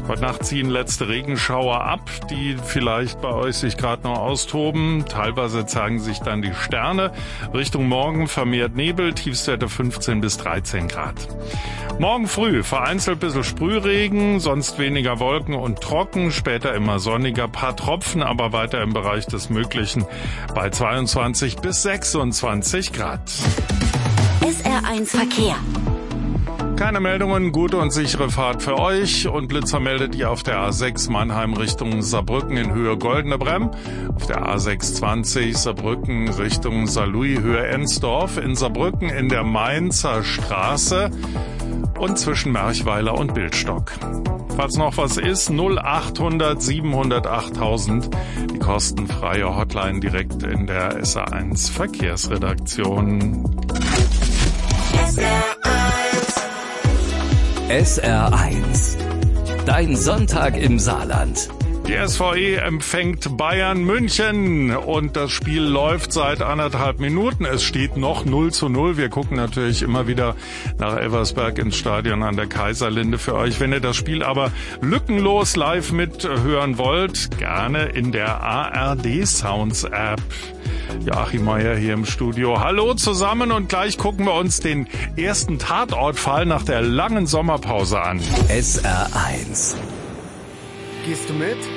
Heute Nacht ziehen letzte Regenschauer ab, die vielleicht bei euch sich gerade noch austoben. Teilweise zeigen sich dann die Sterne. Richtung Morgen vermehrt Nebel, Tiefstwerte 15 bis 13 Grad. Morgen früh vereinzelt ein bisschen Sprühregen, sonst weniger Wolken und trocken, später immer sonniger, paar Tropfen, aber weiter im Bereich des Möglichen bei 22 bis 26 Grad. SR1 Verkehr. Keine Meldungen, gute und sichere Fahrt für euch. Und Blitzer meldet ihr auf der A6 Mannheim Richtung Saarbrücken in Höhe Goldene Bremm. Auf der A620 Saarbrücken Richtung Saarlouis Höhe Ensdorf. In Saarbrücken in der Mainzer Straße und zwischen Merchweiler und Bildstock. Falls noch was ist, 0800 700 8000. Die kostenfreie Hotline direkt in der SR1 Verkehrsredaktion. SR1. Dein Sonntag im Saarland. Die SVE empfängt Bayern München und das Spiel läuft seit 1,5 Minuten. Es steht noch 0:0. Wir gucken natürlich immer wieder nach Elversberg ins Stadion an der Kaiserlinde für euch. Wenn ihr das Spiel aber lückenlos live mithören wollt, gerne in der ARD Sounds App. Joachim Meier hier im Studio. Hallo zusammen und gleich gucken wir uns den ersten Tatortfall nach der langen Sommerpause an. SR1. Gehst du mit?